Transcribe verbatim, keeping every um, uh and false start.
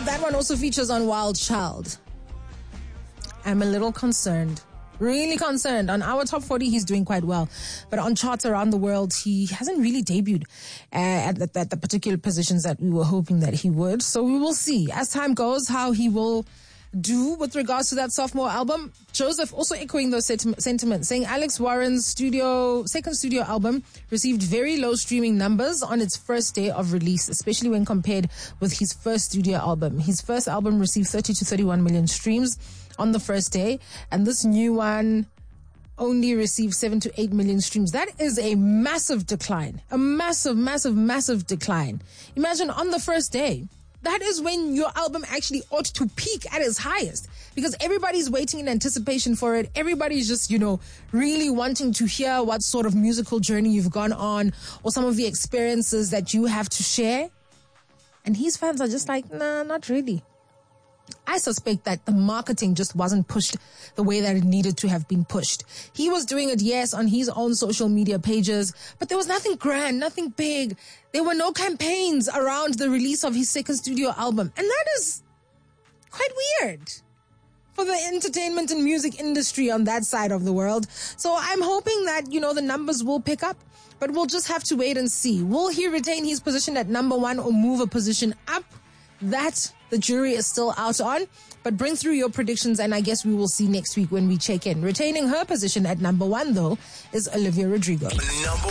That one also features on Wild Child. I'm a little concerned. Really concerned. On our top forty, he's doing quite well. But on charts around the world, he hasn't really debuted uh, at, the, at the particular positions that we were hoping that he would. So we will see, as time goes, how he will do with regards to that sophomore album. Joseph also echoing those senti- sentiments, saying Alex Warren's studio second studio album received very low streaming numbers on its first day of release, especially when compared with his first studio album. His first album received thirty to thirty-one million streams on the first day, and this new one only received seven to eight million streams. That is a massive decline. A massive, massive, massive decline. Imagine on the first day. That is when your album actually ought to peak at its highest, because everybody's waiting in anticipation for it. Everybody's just, you know, really wanting to hear what sort of musical journey you've gone on or some of the experiences that you have to share. And his fans are just like, nah, not really. I suspect that the marketing just wasn't pushed the way that it needed to have been pushed. He was doing it, yes, on his own social media pages, but there was nothing grand, nothing big. There were no campaigns around the release of his second studio album. And that is quite weird for the entertainment and music industry on that side of the world. So I'm hoping that, you know, the numbers will pick up, but we'll just have to wait and see. Will he retain his position at number one or move a position up? That the jury is still out on, but bring through your predictions and I guess we will see next week when we check in. Retaining her position at number one, though, is Olivia Rodrigo. Number